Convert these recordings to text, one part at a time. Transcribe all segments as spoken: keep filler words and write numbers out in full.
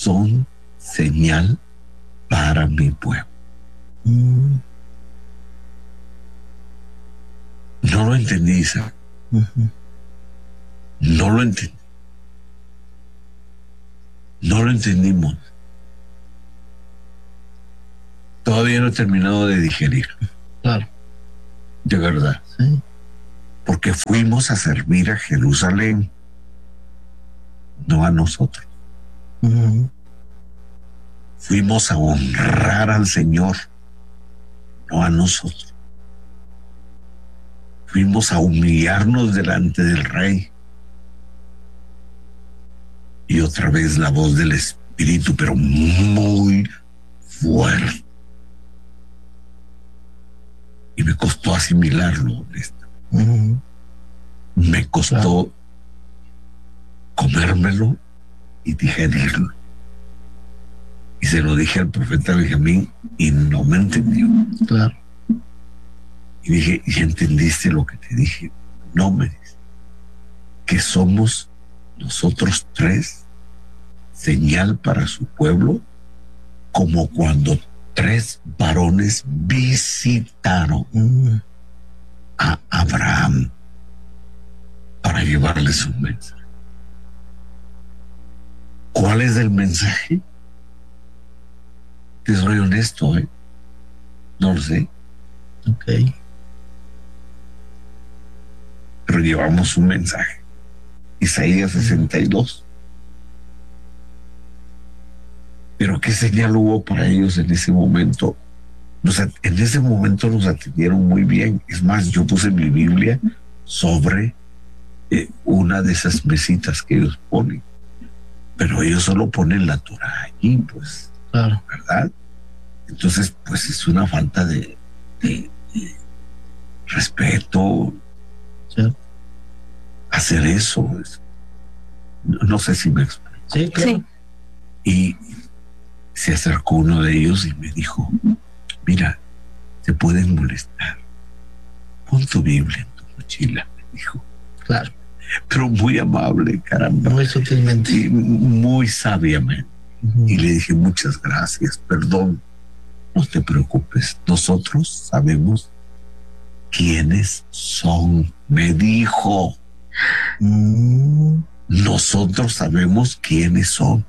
son señal para mi pueblo. Mm. No lo entendí, Isaac. Uh-huh. No lo entendí. No lo entendimos. Todavía no he terminado de digerir. Claro. De verdad. Sí. Porque fuimos a servir a Jerusalén, no a nosotros. Uh-huh. Fuimos a honrar al Señor, no a nosotros. Fuimos a humillarnos delante del Rey. Y otra vez la voz del Espíritu, pero muy fuerte. Y me costó asimilarlo, honesta. Uh-huh. Me costó Claro. comérmelo y digerirlo. Y se lo dije al profeta Benjamín y no me entendió. Claro. Y dije, ¿y entendiste lo que te dije? No, me dice. Que somos nosotros tres señal para su pueblo, como cuando tres varones visitaron Uh-huh. a Abraham para llevarles un mensaje. ¿Cuál es el mensaje? Te soy honesto, ¿eh? No lo sé. Ok. Pero llevamos un mensaje. Isaías sesenta y dos. Pero ¿qué señal hubo para ellos en ese momento? Nos, en ese momento nos atendieron muy bien. Es más, yo puse mi Biblia sobre eh, una de esas mesitas que ellos ponen. Pero ellos solo ponen la Torah allí, pues. Claro. ¿Verdad? Entonces, pues es una falta de, de, de respeto. Sí. Hacer eso. Es, no, no sé si me explico. Sí, claro. Sí. Y se acercó uno de ellos y me dijo, mira, te pueden molestar. Pon tu Biblia en tu mochila, me dijo. Claro. Pero muy amable, caramba. Muy sutilmente. Y muy sabiamente. Uh-huh. Y le dije, muchas gracias, perdón. No te preocupes, nosotros sabemos quiénes son, me dijo. Uh-huh. Nosotros sabemos quiénes son.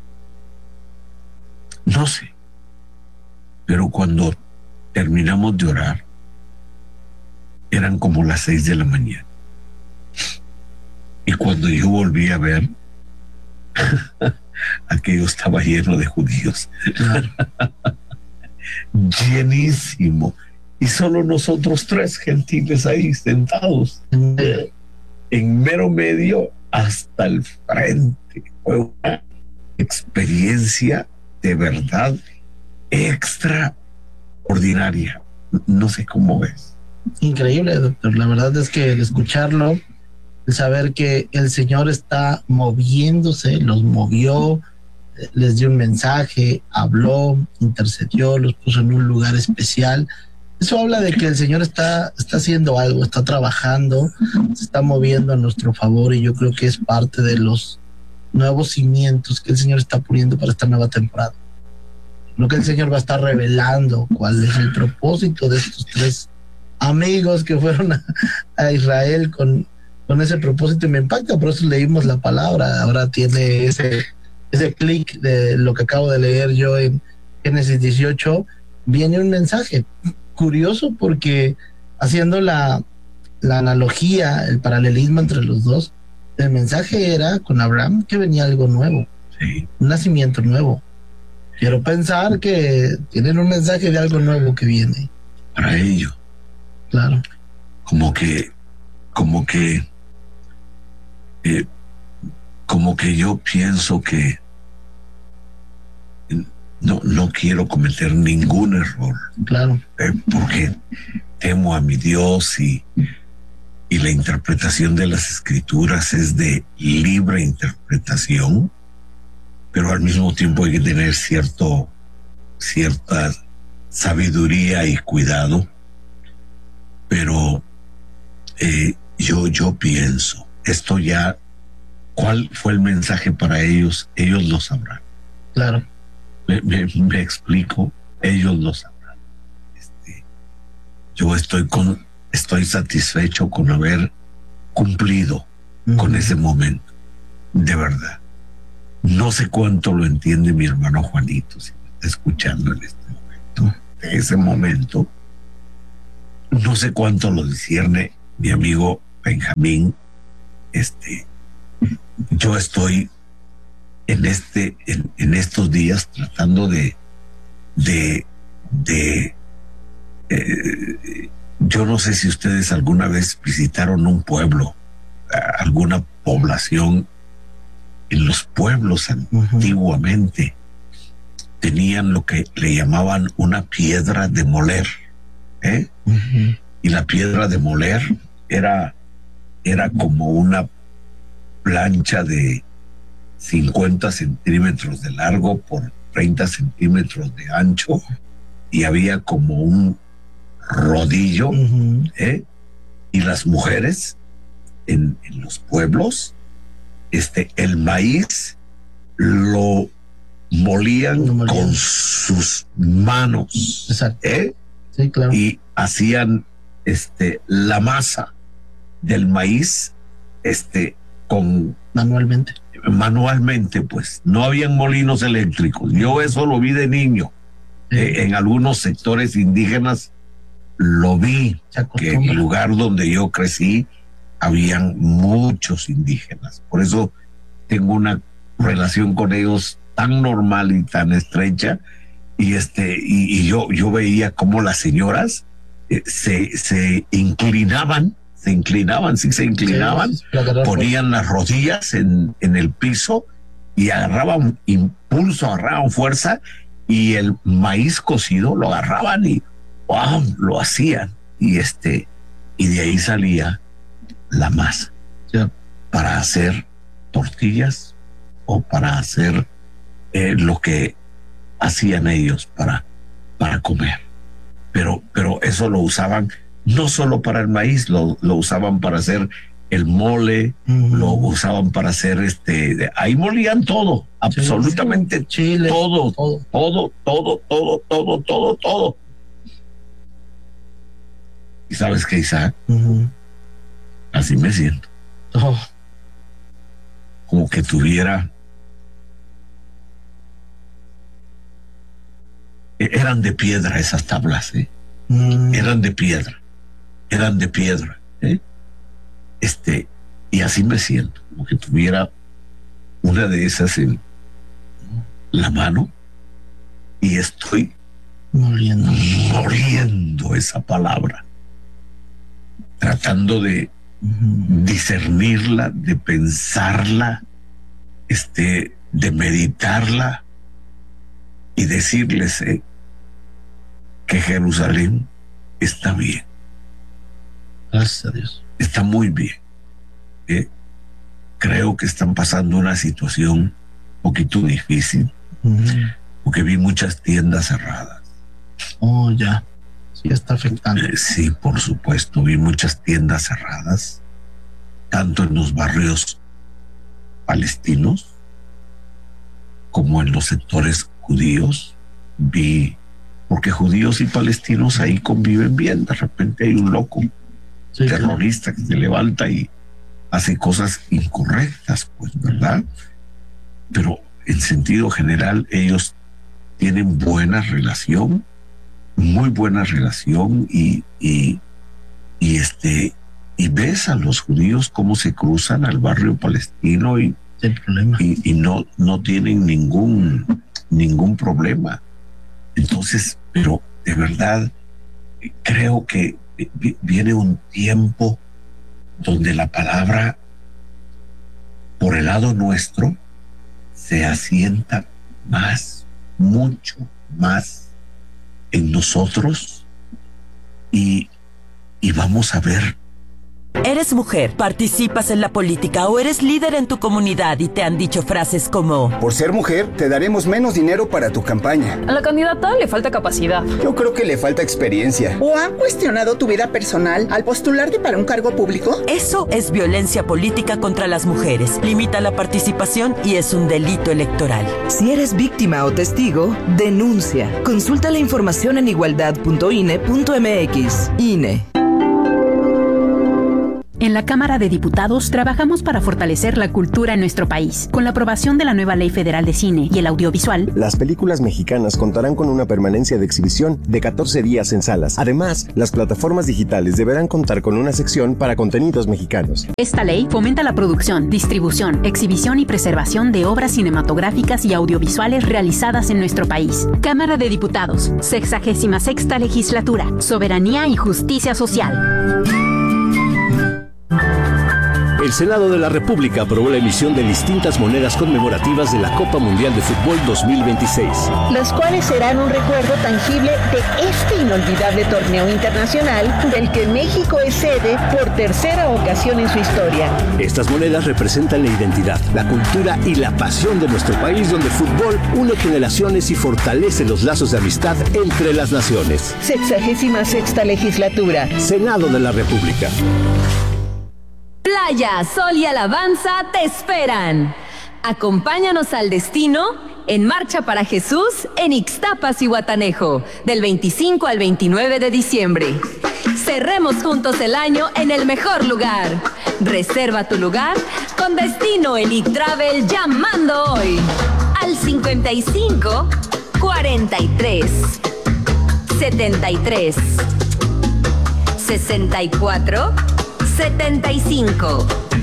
No sé. Pero cuando terminamos de orar, eran como las seis de la mañana. Y cuando yo volví a ver, aquello estaba lleno de judíos. Claro. Llenísimo. Y solo nosotros tres gentiles ahí sentados. Uh-huh. En mero medio hasta el frente. Fue una experiencia de verdad extraordinaria. No sé cómo es. Increíble, doctor. La verdad es que el escucharlo, el saber que el Señor está moviéndose, los movió, les dio un mensaje, habló, intercedió, los puso en un lugar especial. Eso habla de que el Señor está, está haciendo algo, está trabajando, se está moviendo a nuestro favor, y yo creo que es parte de los nuevos cimientos que el Señor está poniendo para esta nueva temporada. Lo que el Señor va a estar revelando, cuál es el propósito de estos tres amigos que fueron a, a Israel con, con ese propósito, y me impacta, por eso leímos la palabra. Ahora tiene ese, ese clic de lo que acabo de leer yo en Génesis dieciocho. Viene un mensaje curioso, porque haciendo la, la analogía, el paralelismo entre los dos, el mensaje era con Abraham que venía algo nuevo, Sí. un nacimiento nuevo. Quiero pensar que tienen un mensaje de algo nuevo que viene. Para ello. Claro. Como que, como que, eh, como que yo pienso que no, no quiero cometer ningún error. Claro. Eh, porque temo a mi Dios, y, y la interpretación de las escrituras es de libre interpretación, pero al mismo tiempo hay que tener cierto, cierta sabiduría y cuidado. Pero eh, yo, yo pienso, esto ya, ¿cuál fue el mensaje para ellos? Ellos lo sabrán. Claro. Me, me, me explico, ellos lo sabrán. Este, yo estoy con, estoy satisfecho con haber cumplido uh-huh. con ese momento, de verdad. No sé cuánto lo entiende mi hermano Juanito, si me está escuchando en este momento, de ese momento. No sé cuánto lo discierne mi amigo Benjamín. Este, yo estoy en este, en, en estos días tratando de, de, de eh, yo no sé si ustedes alguna vez visitaron un pueblo, alguna población. En los pueblos antiguamente uh-huh. tenían lo que le llamaban una piedra de moler, ¿eh? Uh-huh. Y la piedra de moler era, era como una plancha de cincuenta centímetros de largo por treinta centímetros de ancho y había como un rodillo, uh-huh. ¿eh? Y las mujeres en, en los pueblos, este, el maíz lo molían no con sus manos. Exacto. ¿Eh? Sí, claro. Y hacían este, la masa del maíz este, con manualmente. Manualmente, pues. No habían molinos eléctricos. Yo eso lo vi de niño. Sí. Eh, en algunos sectores indígenas lo vi, que en el lugar donde yo crecí habían muchos indígenas. Por eso tengo una relación con ellos tan normal y tan estrecha. Y este y, y yo yo veía cómo las señoras eh, se, se inclinaban, se inclinaban, sí se inclinaban, sí, ponían las rodillas en, en el piso y agarraban impulso, agarraban fuerza y el maíz cocido lo agarraban y wow, lo hacían. Y este y de ahí salía la masa, sí, para hacer tortillas o para hacer eh, lo que hacían ellos para, para comer. Pero, pero eso lo usaban no solo para el maíz, lo, lo usaban para hacer el mole, uh-huh. lo usaban para hacer este, de, ahí molían todo, sí, absolutamente Chile, todo, todo, todo, todo, todo, todo, todo, todo. ¿Y sabes qué, Isaac? Uh-huh. Así me siento. Oh. Como que tuviera... Eran de piedra esas tablas, ¿eh? Mm. Eran de piedra. Eran de piedra, ¿eh? Este, y así me siento, como que tuviera una de esas en la mano y estoy moliendo, moliendo esa palabra, tratando de uh-huh. discernirla, de pensarla, este, de meditarla y decirles eh, que Jerusalén está bien. Gracias a Dios. Está muy bien. Eh, creo que están pasando una situación un poquito difícil, uh-huh. porque vi muchas tiendas cerradas. Oh, ya. Sí, está afectando. Eh, sí, por supuesto, vi muchas tiendas cerradas, tanto en los barrios palestinos como en los sectores judíos. Vi, porque judíos y palestinos ahí conviven bien. De repente hay un loco, sí, terrorista, claro, que se levanta y hace cosas incorrectas, pues, ¿verdad? Pero en sentido general ellos tienen buena relación, muy buena relación y, y, y este y ves a los judíos cómo se cruzan al barrio palestino y, y, y no, no tienen ningún ningún problema. Entonces, pero de verdad creo que viene un tiempo donde la palabra por el lado nuestro se asienta más, mucho más en nosotros y, y vamos a ver Eres mujer, participas en la política o eres líder en tu comunidad y te han dicho frases como: por ser mujer, te daremos menos dinero para tu campaña. A la candidata le falta capacidad. Yo creo que le falta experiencia. ¿O han cuestionado tu vida personal al postularte para un cargo público? Eso es violencia política contra las mujeres. Limita la participación y es un delito electoral. Si eres víctima o testigo, denuncia. Consulta la información en igualdad punto i n e punto m x. I N E. En la Cámara de Diputados trabajamos para fortalecer la cultura en nuestro país. Con la aprobación de la nueva Ley Federal de Cine y el Audiovisual, las películas mexicanas contarán con una permanencia de exhibición de catorce días en salas. Además, las plataformas digitales deberán contar con una sección para contenidos mexicanos. Esta ley fomenta la producción, distribución, exhibición y preservación de obras cinematográficas y audiovisuales realizadas en nuestro país. Cámara de Diputados, sexagésima sexta legislatura, soberanía y justicia social. El Senado de la República aprobó la emisión de distintas monedas conmemorativas de la Copa Mundial de Fútbol dos mil veintiséis. Las cuales serán un recuerdo tangible de este inolvidable torneo internacional del que México es sede por tercera ocasión en su historia. Estas monedas representan la identidad, la cultura y la pasión de nuestro país, donde el fútbol une generaciones y fortalece los lazos de amistad entre las naciones. Sexagésima sexta legislatura. Senado de la República. Playa, sol y alabanza te esperan. Acompáñanos al destino en Marcha para Jesús en Ixtapas y Guatanejo, del veinticinco al veintinueve de diciembre. Cerremos juntos el año en el mejor lugar. Reserva tu lugar con destino Elite Travel llamando hoy al cincuenta y cinco, cuarenta y tres, setenta y tres, sesenta y cuatro, setenta y cinco.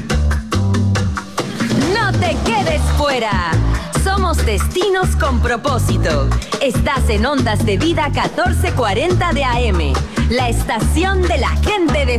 No te quedes fuera. Somos Destinos con Propósito. Estás en Ondas de Vida catorce cuarenta de A M, la estación de la gente de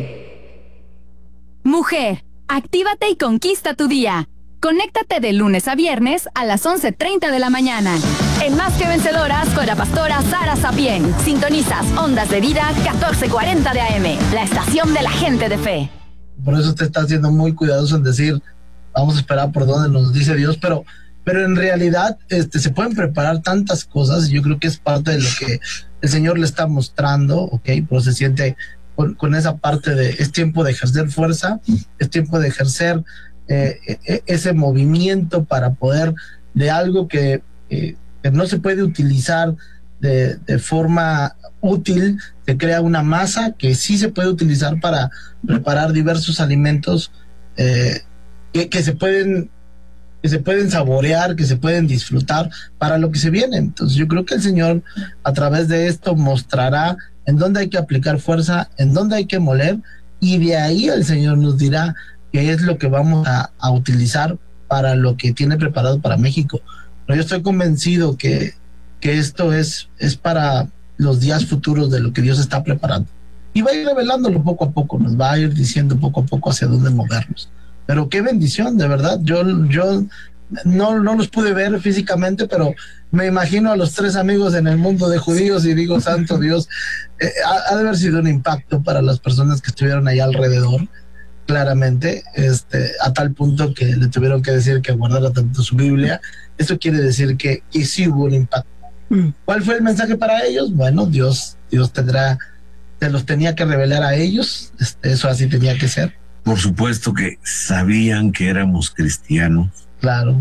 fe. Mujer, actívate y conquista tu día. Conéctate de lunes a viernes a las once treinta de la mañana. En Más que Vencedoras con la pastora Sara Sapien. Sintonizas Ondas de Vida catorce cuarenta de A M, la estación de la gente de fe. Por eso te está siendo muy cuidadoso en decir, vamos a esperar por donde nos dice Dios, pero, pero en realidad este, se pueden preparar tantas cosas. Yo creo que es parte de lo que el Señor le está mostrando, ¿ok? Pero se siente con, con esa parte de, es tiempo de ejercer fuerza, es tiempo de ejercer Eh, eh, ese movimiento para poder de algo que, eh, que no se puede utilizar de, de forma útil, se crea una masa que sí se puede utilizar para preparar diversos alimentos eh, que, que se pueden que se pueden saborear, que se pueden disfrutar para lo que se viene. Entonces yo creo que el Señor a través de esto mostrará en dónde hay que aplicar fuerza, en dónde hay que moler, y de ahí el Señor nos dirá qué es lo que vamos a, a utilizar para lo que tiene preparado para México. Pero yo estoy convencido que, que esto es, es para los días futuros de lo que Dios está preparando. Y va a ir revelándolo poco a poco, nos va a ir diciendo poco a poco hacia dónde movernos. Pero qué bendición, de verdad. Yo, yo no, no los pude ver físicamente, pero me imagino a los tres amigos en el mundo de judíos y digo, santo Dios, eh, ha, ha de haber sido un impacto para las personas que estuvieron ahí alrededor. Claramente, este, a tal punto que le tuvieron que decir que guardara tanto su Biblia. Eso quiere decir que, que sí hubo un impacto. ¿Cuál fue el mensaje para ellos? Bueno, Dios, Dios tendrá, te los tenía que revelar a ellos. Este, eso así tenía que ser. Por supuesto que sabían que éramos cristianos. Claro.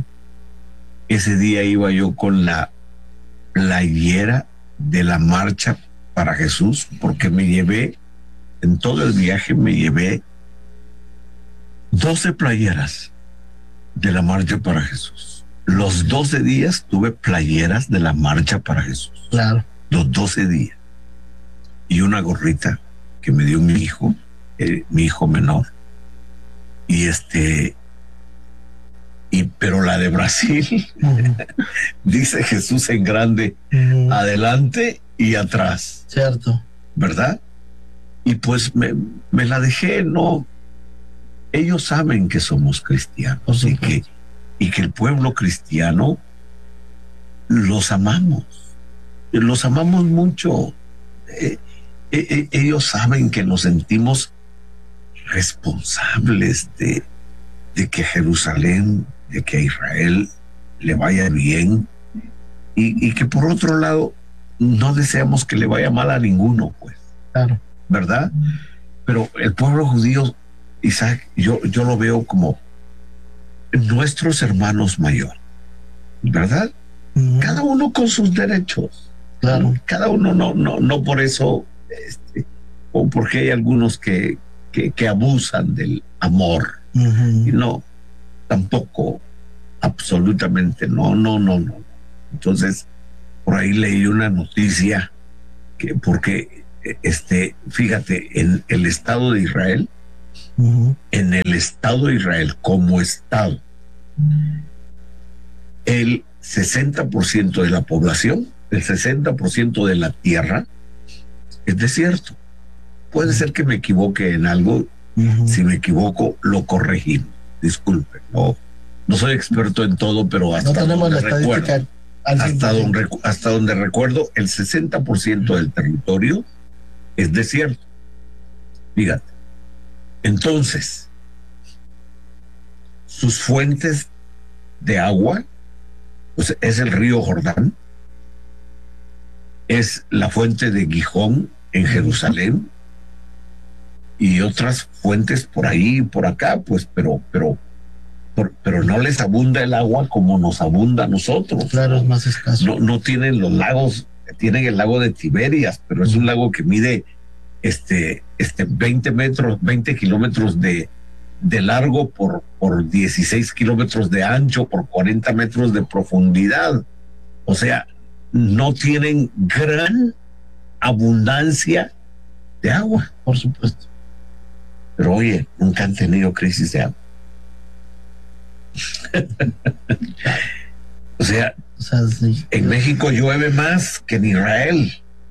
Ese día iba yo con la playera de la Marcha para Jesús, porque me llevé, en todo el viaje me llevé doce playeras de la Marcha para Jesús. Los doce días tuve playeras de la Marcha para Jesús. Claro. Los doce días. Y una gorrita que me dio mi hijo, eh, mi hijo menor. Y este, y pero la de Brasil, uh-huh. dice Jesús en grande, uh-huh. adelante y atrás. Cierto. ¿Verdad? Y pues me, me la dejé, no. Ellos saben que somos cristianos y que, y que el pueblo cristiano los amamos, los amamos mucho. Eh, eh, ellos saben que nos sentimos responsables de, de que Jerusalén, de que a Israel le vaya bien, y, y que por otro lado no deseamos que le vaya mal a ninguno, pues. Claro. ¿Verdad? Pero el pueblo judío, Isaac, yo, yo lo veo como nuestros hermanos mayores, ¿verdad? Mm. Cada uno con sus derechos. Claro. Cada uno, no, no, no por eso, este, o porque hay algunos que, que, que abusan del amor. Uh-huh. Y no, tampoco, absolutamente, no, no, no, no. Entonces, por ahí leí una noticia que, porque, este, fíjate, en el Estado de Israel, uh-huh. en el Estado de Israel como Estado, uh-huh. el sesenta por ciento de la población, el sesenta por ciento de la tierra es desierto. Puede ser que me equivoque en algo, uh-huh. si me equivoco, lo corregimos. Disculpe, no, no soy experto en todo, pero hasta no donde recuerdo, hasta donde, hasta donde recuerdo, el sesenta por ciento del territorio es desierto. Fíjate. Entonces, sus fuentes de agua, pues es el río Jordán, es la fuente de Gijón en Jerusalén y otras fuentes por ahí y por acá, pues, pero, pero, por, pero no les abunda el agua como nos abunda a nosotros. Claro, es más escaso. No, no tienen los lagos, tienen el lago de Tiberias, pero es un lago que mide este, este veinte metros, veinte kilómetros de, de largo por, por dieciséis kilómetros de ancho, por cuarenta metros de profundidad. O sea, no tienen gran abundancia de agua. Por supuesto. Pero oye, nunca han tenido crisis de agua. O sea, o sea sí. En México llueve más que en Israel.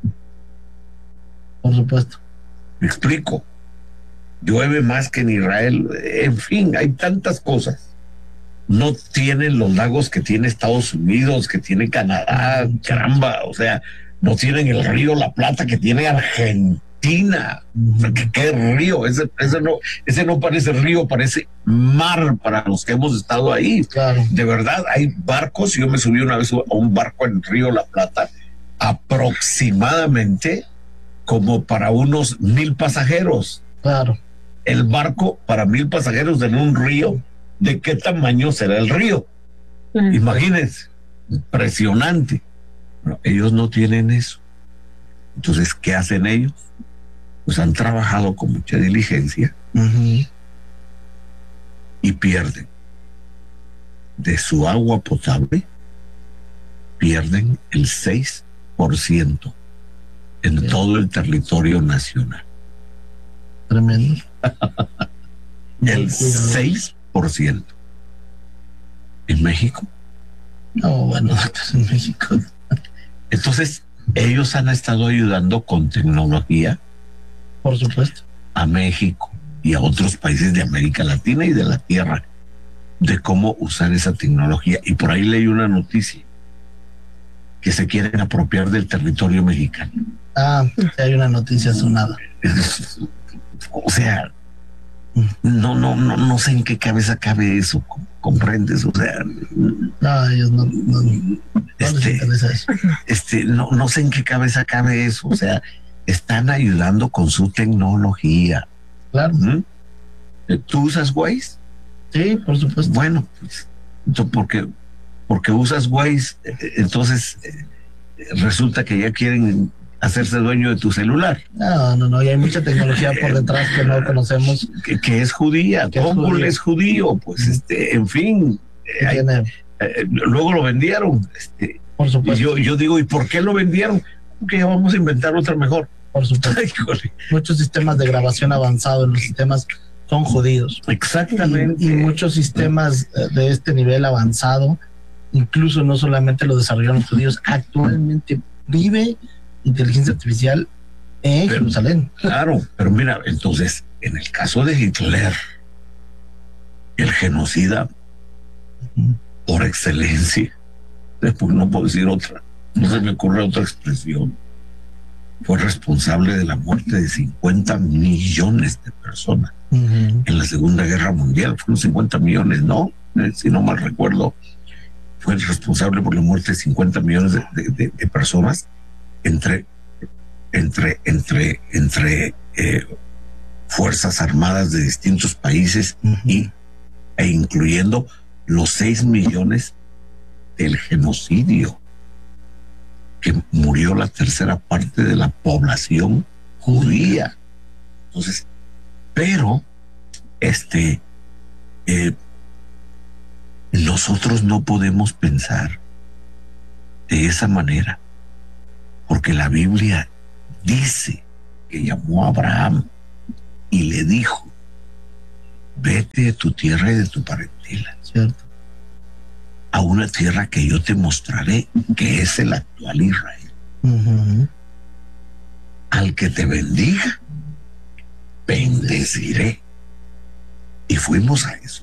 Por supuesto. Me explico. Llueve más que en Israel. En fin, hay tantas cosas. No tienen los lagos que tiene Estados Unidos, que tiene Canadá, caramba, o sea, no tienen el río La Plata que tiene Argentina. O sea, ¿qué, qué río? Ese, ese, no, ese no parece río, parece mar para los que hemos estado ahí. Claro. De verdad, hay barcos, yo me subí una vez a un barco en el río La Plata, aproximadamente como para unos mil pasajeros. Claro. El barco para mil pasajeros en un río. ¿De qué tamaño será el río? Uh-huh. Imagínense, impresionante. Bueno, ellos no tienen eso. Entonces, ¿qué hacen ellos? Pues han trabajado con mucha diligencia uh-huh. y pierden. De su agua potable, pierden el seis por ciento en sí. todo el territorio nacional. Tremendo. El seis por ciento. ¿En México? No, bueno, en México. Entonces, ellos han estado ayudando con tecnología. Por supuesto. A México y a otros países de América Latina y de la Tierra, de cómo usar esa tecnología. Y por ahí leí una noticia que se quieren apropiar del territorio mexicano. Ah, hay una noticia sonada. O sea, no, no, no, no sé en qué cabeza cabe eso, ¿comprendes? O sea, no, ellos no, no, no este, les interesa eso. Este, no, no sé en qué cabeza cabe eso. O sea, están ayudando con su tecnología. Claro. ¿Mm? ¿Tú usas Waze? Sí, por supuesto. Bueno, pues, porque, porque usas Waze, entonces resulta que ya quieren hacerse dueño de tu celular. No, no, no, y hay mucha tecnología por detrás que no conocemos. Que, que es judía, Google es judío, pues este, en fin. Eh, hay, eh, luego lo vendieron. Este, por supuesto. Y yo, yo digo, ¿y por qué lo vendieron? Porque ya vamos a inventar otra mejor. Por supuesto. Ay, muchos sistemas de grabación avanzado en los sistemas son jodidos. Exactamente. Y, y muchos sistemas de este nivel avanzado, incluso no solamente lo desarrollaron los judíos, actualmente vive inteligencia artificial en pero, Jerusalén. Claro, pero mira, entonces, en el caso de Hitler, el genocida uh-huh. por excelencia, después no puedo decir otra, no se me ocurre otra expresión, fue responsable de la muerte de cincuenta millones de personas. Uh-huh. En la Segunda Guerra Mundial fueron cincuenta millones, ¿no? Eh, si no mal recuerdo, fue el responsable por la muerte de cincuenta millones de, de, de, de personas entre, entre, entre, entre eh, fuerzas armadas de distintos países, uh-huh, y, e incluyendo los seis millones del genocidio, que murió la tercera parte de la población judía. Entonces, pero este eh, nosotros no podemos pensar de esa manera, porque la Biblia dice que llamó a Abraham y le dijo: vete de tu tierra y de tu parentela, ¿cierto?, a una tierra que yo te mostraré, que es el actual Israel. Uh-huh. Al que te bendiga, bendeciré. Y fuimos a eso.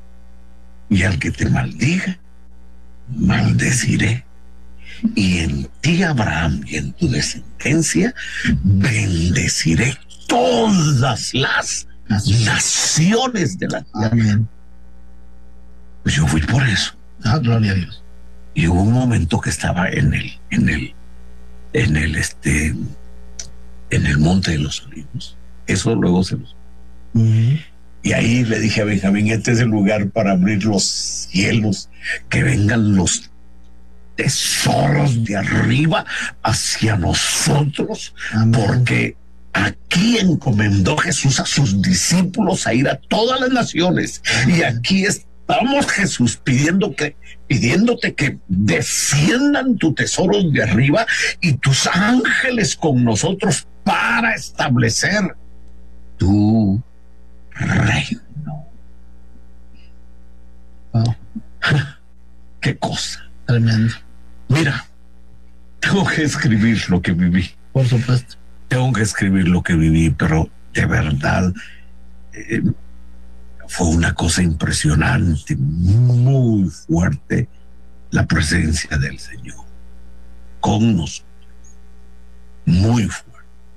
Y al que te maldiga, maldeciré. Y en ti, Abraham, y en tu descendencia, bendeciré todas las naciones de la tierra. Amén. Pues yo fui por eso. Ah, gloria a Dios. Y hubo un momento que estaba en el, en el, en el, este, en el Monte de los Olivos. Eso luego se los... Uh-huh. Y ahí le dije a Benjamín: este es el lugar para abrir los cielos, que vengan los tesoros de arriba hacia nosotros. Amén. Porque aquí encomendó Jesús a sus discípulos a ir a todas las naciones. Amén. Y aquí estamos, Jesús, pidiendo que, pidiéndote que desciendan tus tesoros de arriba y tus ángeles con nosotros para establecer tu reino. Wow. Qué cosa. Tremendo. Mira, tengo que escribir lo que viví. Por supuesto. Tengo que escribir lo que viví, pero de verdad eh, fue una cosa impresionante, muy fuerte, la presencia del Señor con nosotros. Muy fuerte.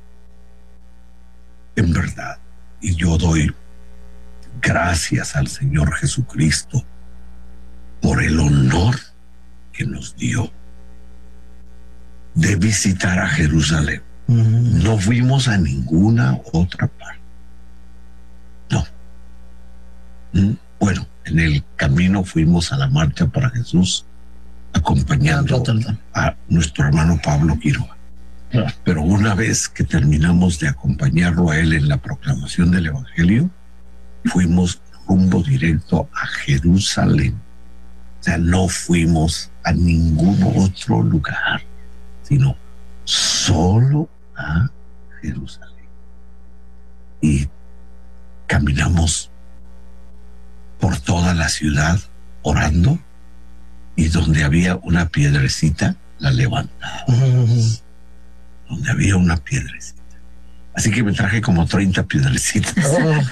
En verdad. Y yo doy gracias al Señor Jesucristo por el honor que nos dio de visitar a Jerusalén. Uh-huh. No fuimos a ninguna otra parte. No. ¿Mm? Bueno, en el camino fuimos a la Marcha para Jesús, acompañando a nuestro hermano Pablo Quiroga. Uh-huh. Pero una vez que terminamos de acompañarlo a él en la proclamación del Evangelio, fuimos rumbo directo a Jerusalén. O sea, no fuimos a ningún otro lugar, sino solo a Jerusalén. Y caminamos por toda la ciudad orando, y donde había una piedrecita la levantaba. Uh-huh. Donde había una piedrecita. Así que me traje como treinta piedrecitas. Oh,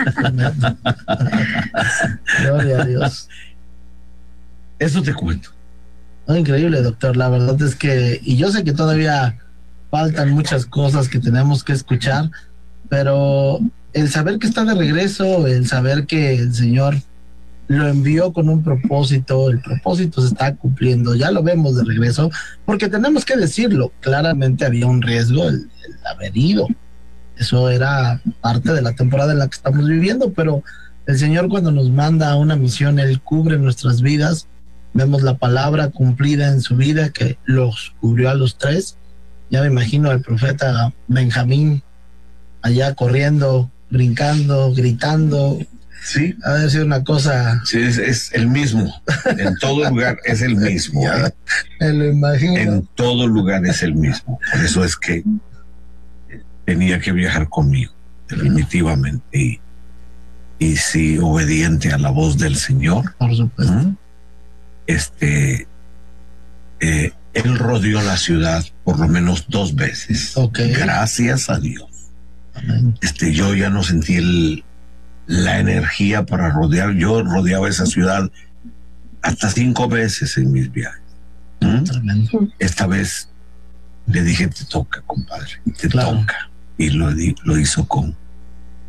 gloria a Dios. Eso te cuento. Oh, increíble, doctor. La verdad es que, y yo sé que todavía faltan muchas cosas que tenemos que escuchar, pero el saber que está de regreso, el saber que el Señor lo envió con un propósito, el propósito se está cumpliendo, ya lo vemos de regreso, porque tenemos que decirlo, claramente había un riesgo el, el haber ido. Eso era parte de la temporada en la que estamos viviendo, pero el Señor, cuando nos manda a una misión, Él cubre nuestras vidas. Vemos la palabra cumplida en su vida, que los cubrió a los tres. Ya me imagino al profeta Benjamín allá corriendo, brincando, gritando. Sí. Ha de ser una cosa. Sí, es, es el mismo. En todo lugar es el mismo. Ya, me lo imagino. En todo lugar es el mismo. Por eso es que tenía que viajar conmigo, definitivamente. Y, y sí, obediente a la voz del Señor. Por supuesto. ¿Mm? Este, eh, él rodeó la ciudad por lo menos dos veces. Okay. Gracias a Dios. Amén. Este, yo ya no sentí el, la energía para rodear. Yo rodeaba esa ciudad hasta cinco veces en mis viajes. ¿Mm? Tremendo. Esta vez le dije: te toca, compadre, te Claro. toca. Y lo, di, lo hizo con,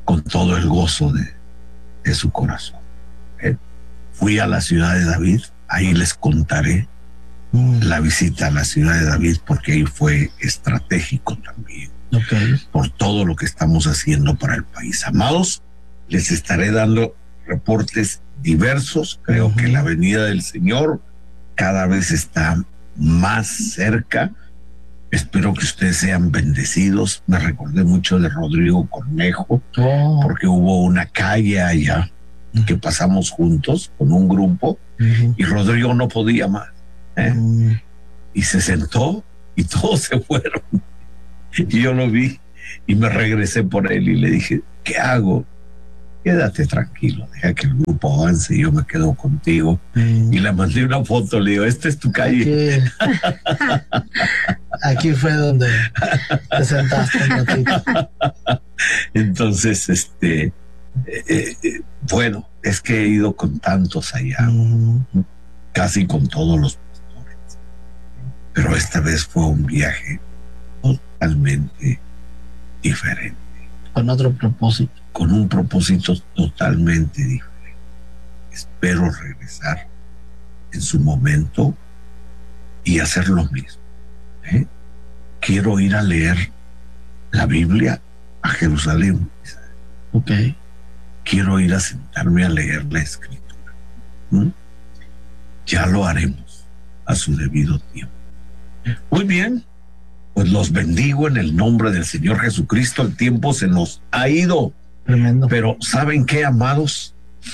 con todo el gozo de, de su corazón. ¿Eh? Fui a la ciudad de David, ahí les contaré mm. la visita a la ciudad de David, porque ahí fue estratégico también, okay. por todo lo que estamos haciendo para el país. Amados, les estaré dando reportes diversos. Creo uh-huh. que la venida del Señor cada vez está más cerca. Espero que ustedes sean bendecidos. Me recordé mucho de Rodrigo Cornejo, oh. porque hubo una calle allá uh-huh. que pasamos juntos con un grupo uh-huh. y Rodrigo no podía más. ¿eh? Uh-huh. Y se sentó y todos se fueron. Y yo lo vi y me regresé por él y le dije, ¿qué hago? Quédate tranquilo, deja que el grupo avance y yo me quedo contigo. Mm. Y le mandé una foto, le digo, esta es tu calle. Aquí, aquí fue donde te sentaste un ratito. Entonces, este, eh, eh, bueno, es que he ido con tantos allá, mm. casi con todos los pastores. Pero esta vez fue un viaje totalmente diferente. Con otro propósito. Con un propósito totalmente diferente. Espero regresar en su momento y hacer lo mismo. ¿eh? Quiero ir a leer la Biblia a Jerusalén. Okay. Quiero ir a sentarme a leer la Escritura. ¿Mm? Ya lo haremos a su debido tiempo. Muy bien. Pues los bendigo en el nombre del Señor Jesucristo. El tiempo se nos ha ido. Tremendo. Pero ¿saben qué, amados?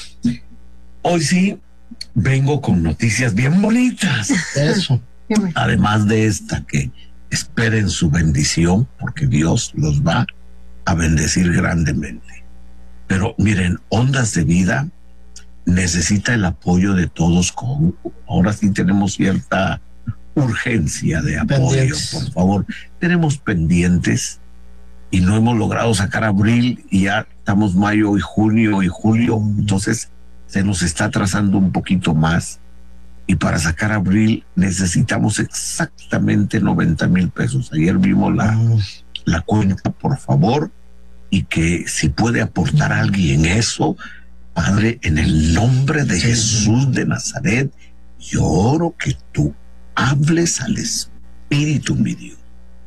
Hoy sí vengo con noticias bien bonitas. Eso. Además de esta, que esperen su bendición, porque Dios los va a bendecir grandemente. Pero miren, Ondas de Vida necesita el apoyo de todos. Con, ahora sí tenemos cierta urgencia de apoyo, pendientes. Por favor. Tenemos pendientes y no hemos logrado sacar abril y ya estamos mayo y junio y julio, entonces se nos está atrasando un poquito más y para sacar abril necesitamos exactamente noventa mil pesos. Ayer vimos la, la cuenta, por favor, y que si puede aportar a alguien eso, Padre, en el nombre de sí. Jesús de Nazaret, yo oro que tú hables al Espíritu, mi Dios,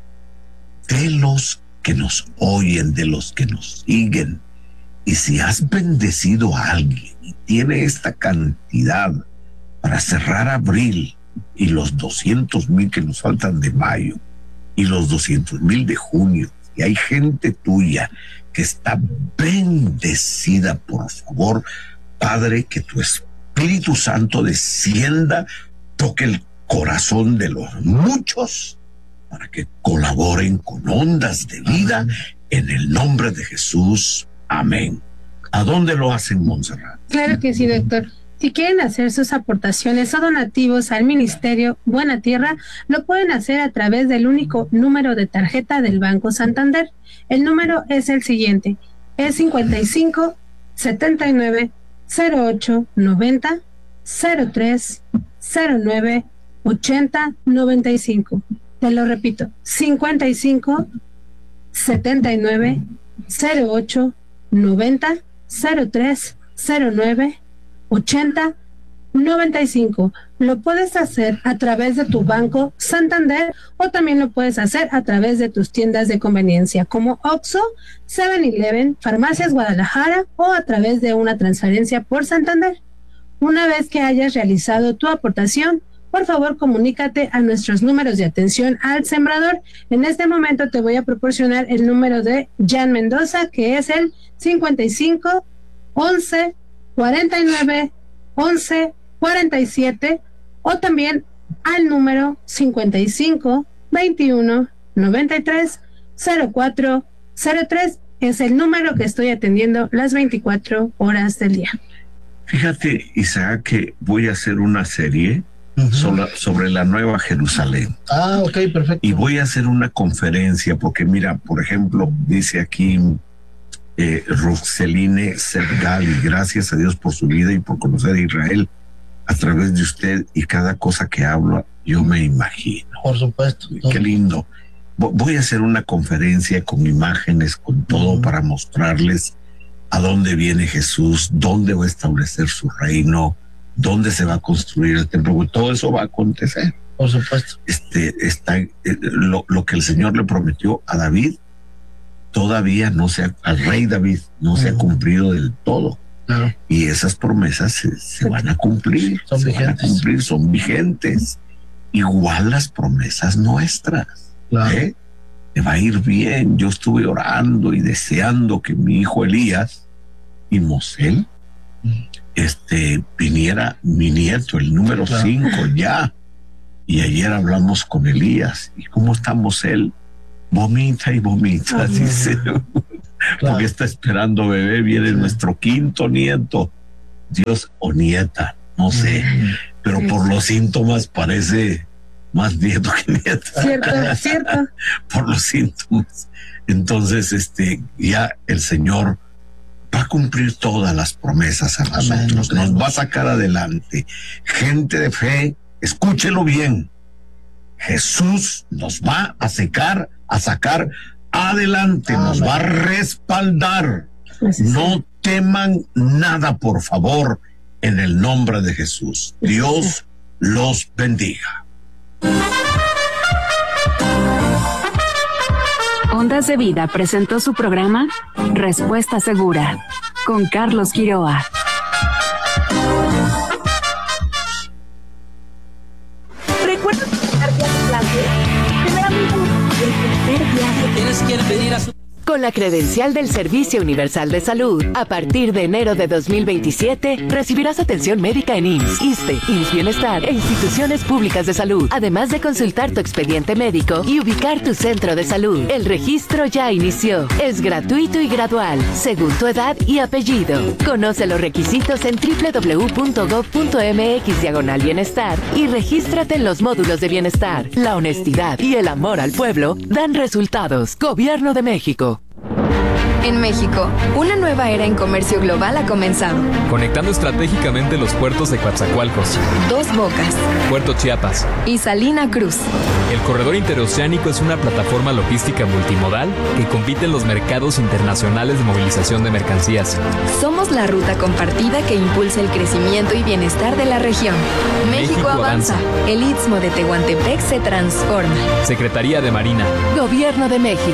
de los que nos oyen, de los que nos siguen. Y si has bendecido a alguien y tiene esta cantidad para cerrar abril y los doscientos mil que nos faltan de mayo y los doscientos mil de junio, y hay gente tuya que está bendecida, por favor, Padre, que tu Espíritu Santo descienda, toque el corazón de los muchos para que colaboren con Ondas de Vida. Amén. En el nombre de Jesús. Amén. ¿A dónde lo hacen, Montserrat? Claro que sí, doctor. Si quieren hacer sus aportaciones o donativos al Ministerio Buena Tierra, lo pueden hacer a través del único número de tarjeta del Banco Santander. El número es el siguiente: es cincuenta y cinco, setenta y nueve, cero ocho, noventa, cero tres, cero nueve, ochenta, noventa y cinco. Te lo repito: cincuenta y cinco, setenta y nueve, cero ocho, noventa, cero tres, cero nueve, ochenta, noventa y cinco. Lo puedes hacer a través de tu Banco Santander o también lo puedes hacer a través de tus tiendas de conveniencia como Oxxo, seven eleven, Farmacias Guadalajara o a través de una transferencia por Santander. Una vez que hayas realizado tu aportación, por favor comunícate a nuestros números de atención al sembrador. En este momento te voy a proporcionar el número de Jan Mendoza, que es el cincuenta y cinco, once, cuarenta y nueve, once, cuarenta y siete, o también al número cincuenta y cinco, veintiuno, noventa y tres, cero cuatro, cero tres. Es el número que estoy atendiendo las veinticuatro horas del día. Fíjate, Isaac, que voy a hacer una serie uh-huh. sobre, sobre la Nueva Jerusalén. Ah, ok, perfecto. Y voy a hacer una conferencia, porque mira, por ejemplo, dice aquí eh, Roxeline Sergali, gracias a Dios por su vida y por conocer a Israel a través de usted, y cada cosa que hablo, yo me imagino. Por supuesto. Qué lindo. Voy a hacer una conferencia con imágenes, con todo, uh-huh. para mostrarles a dónde viene Jesús, dónde va a establecer su reino, dónde se va a construir el templo, porque todo eso va a acontecer. Por supuesto. Este, está, eh, lo, lo que el Señor le prometió a David, todavía no se ha, al rey David, no se ha cumplido del todo. Claro. Y esas promesas se, se van a cumplir, son se vigentes. van a cumplir, son vigentes. Igual las promesas nuestras. Claro. ¿eh? Me va a ir bien. Yo estuve orando y deseando que mi hijo Elías y Mosel, este, viniera mi nieto, el número cinco, claro. ya. Y ayer hablamos con Elías. ¿Y cómo está Mosel? Vomita y vomita, uh-huh. dice. Claro. Porque está esperando bebé, viene sí. nuestro quinto nieto, Dios o nieta, no sé, mm. pero sí. por los síntomas parece más nieto que nieta. Cierto, cierto. Por los síntomas. Entonces, este, ya el Señor va a cumplir todas las promesas a nosotros, Amén. Nos va a sacar adelante. Gente de fe, escúchelo bien. Jesús nos va a sacar, a sacar adelante, Amén. Nos va a respaldar. No teman nada, por favor, en el nombre de Jesús. Dios los bendiga. Ondas de Vida presentó su programa Respuesta Segura con Carlos Quiroa. ¿Recuerdas el primer día de clase? Primeramente, el primer día de Tienes que venir a su... Con la credencial del Servicio Universal de Salud, a partir de enero de dos mil veintisiete, recibirás atención médica en I M S S, ISSSTE, I M S S Bienestar e instituciones públicas de salud, además de consultar tu expediente médico y ubicar tu centro de salud. El registro ya inició. Es gratuito y gradual, según tu edad y apellido. Conoce los requisitos en doble u doble u doble u punto gob punto eme equis diagonal bienestar y regístrate en los módulos de bienestar. La honestidad y el amor al pueblo dan resultados. Gobierno de México. En México, una nueva era en comercio global ha comenzado. Conectando estratégicamente los puertos de Coatzacoalcos, Dos Bocas, Puerto Chiapas y Salina Cruz. El corredor interoceánico es una plataforma logística multimodal que compite en los mercados internacionales de movilización de mercancías. Somos la ruta compartida que impulsa el crecimiento y bienestar de la región. México, México avanza. avanza. El Istmo de Tehuantepec se transforma. Secretaría de Marina. Gobierno de México.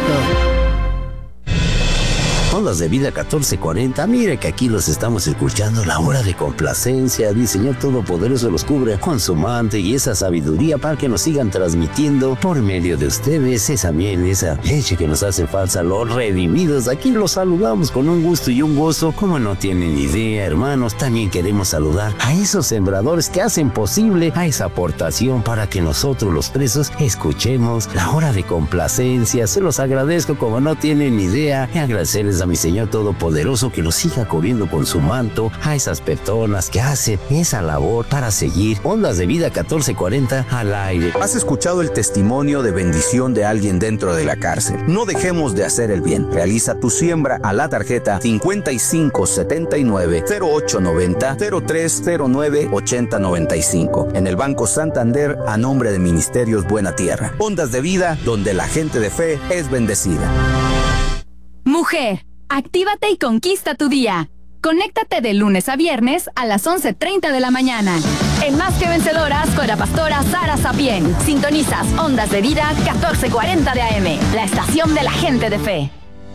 Ondas de Vida catorce cuarenta, mire que aquí los estamos escuchando, la hora de complacencia, el Señor Todopoderoso los cubre con su manto y esa sabiduría para que nos sigan transmitiendo por medio de ustedes esa miel, esa leche que nos hace falta, los redimidos. Aquí los saludamos con un gusto y un gozo, como no tienen idea, hermanos. También queremos saludar a esos sembradores que hacen posible a esa aportación para que nosotros los presos escuchemos la hora de complacencia. Se los agradezco como no tienen idea y agradecerles a mi Señor Todopoderoso que los siga cubriendo con su manto a esas personas que hacen esa labor para seguir Ondas de Vida catorce cuarenta al aire. ¿Has escuchado el testimonio de bendición de alguien dentro de la cárcel? No dejemos de hacer el bien. Realiza tu siembra a la tarjeta cincuenta y cinco setenta y nueve cero ocho noventa cero tres cero nueve ochenta noventa y cinco en el Banco Santander a nombre de Ministerios Buena Tierra. Ondas de Vida, donde la gente de fe es bendecida. Mujer, actívate y conquista tu día. Conéctate de lunes a viernes a las once treinta de la mañana. En Más que Vencedoras con la pastora Sara Sapien. Sintonizas Ondas de Vida catorce cuarenta de A M, la estación de la gente de fe.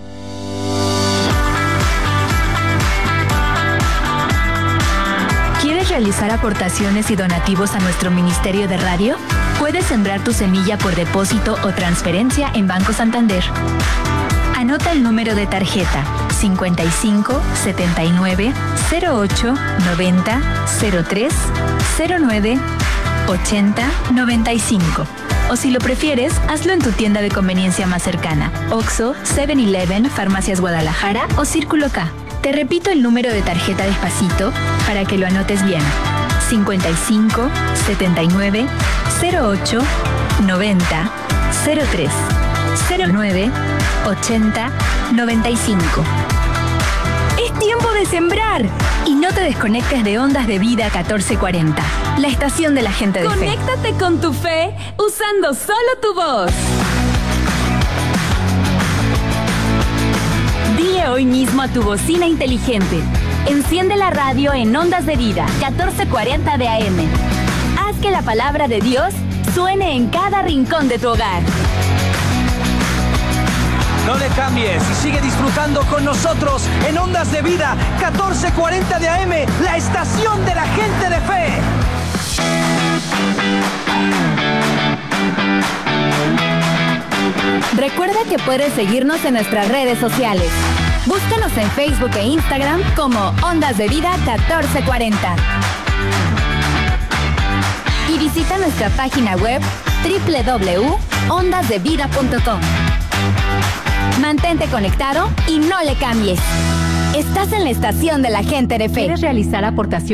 ¿Quieres realizar aportaciones y donativos a nuestro ministerio de radio? Puedes sembrar tu semilla por depósito o transferencia en Banco Santander. Anota el número de tarjeta cincuenta y cinco setenta y nueve cero ocho noventa cero tres cero nueve ochenta noventa y cinco. O si lo prefieres, hazlo en tu tienda de conveniencia más cercana: Oxxo, seven eleven, Farmacias Guadalajara o Círculo K. Te repito el número de tarjeta despacito para que lo anotes bien: cincuenta y cinco setenta y nueve cero ocho noventa cero tres cero nueve ochenta noventa y cinco. Es tiempo de sembrar y no te desconectes de Ondas de Vida catorce cuarenta, la estación de la gente de fe. Conéctate con tu fe usando solo tu voz. Dile hoy mismo a tu bocina inteligente. Enciende la radio en Ondas de Vida, catorce cuarenta de A M. Haz que la palabra de Dios suene en cada rincón de tu hogar. No le cambies y sigue disfrutando con nosotros en Ondas de Vida, catorce cuarenta de A M, la estación de la gente de fe. Recuerda que puedes seguirnos en nuestras redes sociales. Búscanos en Facebook e Instagram como Ondas de Vida catorce cuarenta. Y visita nuestra página web doble u doble u doble u punto ondas de vida punto com. Mantente conectado y no le cambies. Estás en la estación de la gente de fe. ¿Quieres realizar aportaciones?